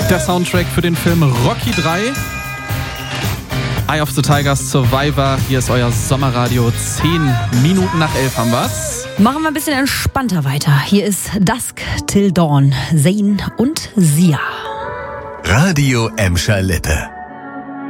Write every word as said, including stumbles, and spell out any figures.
Der Soundtrack für den Film Rocky drei. Eye of the Tiger Survivor. Hier ist euer Sommerradio. Zehn Minuten nach elf haben wir's. Machen wir ein bisschen entspannter weiter. Hier ist Dusk Till Dawn, Zayn und Sia. Radio Emscher Lippe.